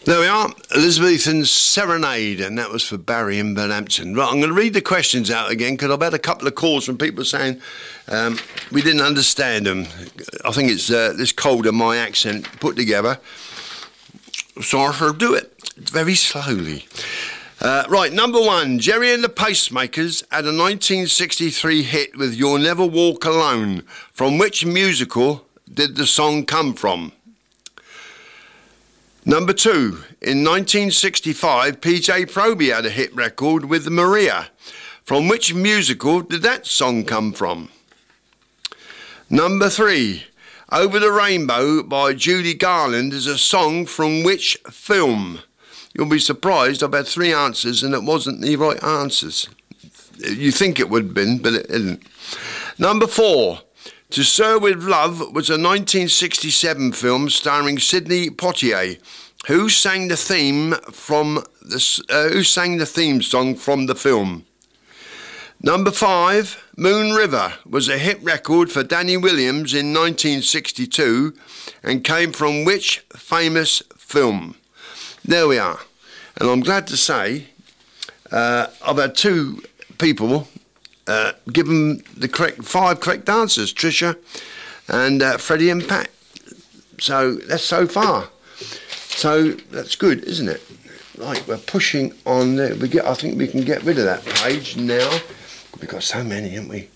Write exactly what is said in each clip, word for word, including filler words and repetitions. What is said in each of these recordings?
There we are, Elizabethan Serenade, and that was for Barry in Berhampton. Right, I'm going to read the questions out again because I've had a couple of calls from people saying um, we didn't understand them. I think it's uh, this cold and my accent put together, so I shall do it very slowly. Uh, right, number one, Gerry and the Pacemakers had a nineteen sixty-three hit with You'll Never Walk Alone. From which musical did the song come from? Number two, in nineteen sixty-five, P J Proby had a hit record with Maria. From which musical did that song come from? Number three, Over the Rainbow by Judy Garland is a song from which film? You'll be surprised, I've had three answers and it wasn't the right answers. You think it would have been, but it isn't. Number four, To Sir With Love was a nineteen sixty-seven film starring Sidney Poitier. Who sang the theme from the uh, Who sang the theme song from the film? Number five, Moon River was a hit record for Danny Williams in nineteen sixty-two and came from which famous film? There we are. And I'm glad to say uh, I've had two people uh, give them the correct five correct answers, Tricia and uh, Freddie and Pat. So that's so far. So that's good, isn't it? Right, we're pushing on there. We get. I think we can get rid of that page now. We've got so many, haven't we?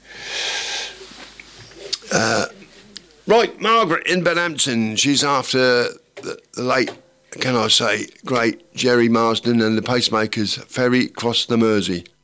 Uh, right, Margaret in Berhampton. She's after the, the late, can I say, great Gerry Marsden and the Pacemakers, Ferry Cross the Mersey.